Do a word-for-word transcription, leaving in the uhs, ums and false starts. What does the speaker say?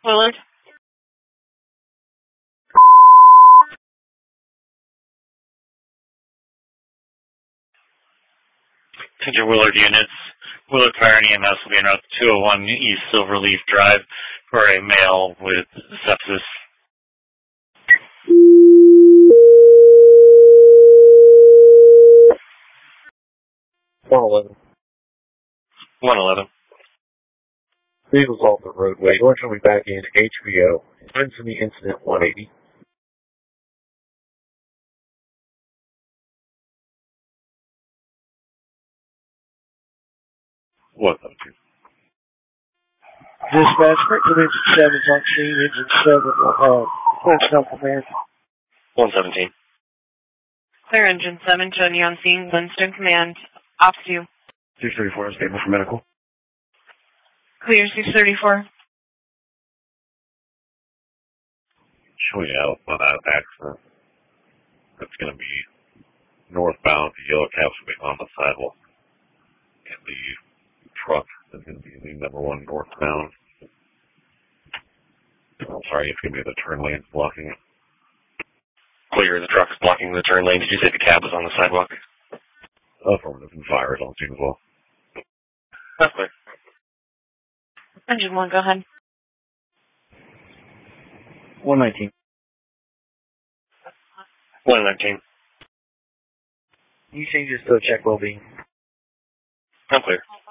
Willard? Attention Willard units. Willard Fire and E M S will be en route to two oh one East Silverleaf Drive for a male with sepsis. one eleven. one eleven. Vehicles off the roadway. Doors will be back in H B O. Incident incident one eighty. one seventeen. Dispatch, corrective engine seven is on scene. Engine seven will have question on command. one seventeen. Clear engine seven, showing you on scene. Winston command. Ops you. six thirty-four is stable for medical. Clear six thirty-four. Showing out on that accident. It's going to be northbound. The yellow caps will be on the sidewalk. And the truck is going to be the number one northbound. I'm sorry, it's going to be the turn lane blocking it. Clear, the truck's blocking the turn lane. Did you say the cab was on the sidewalk? Affirmative, and fire is on scene as well. That's clear. Engine one, go ahead. one nineteen. one nineteen. You change this to check well-being. I'm clear.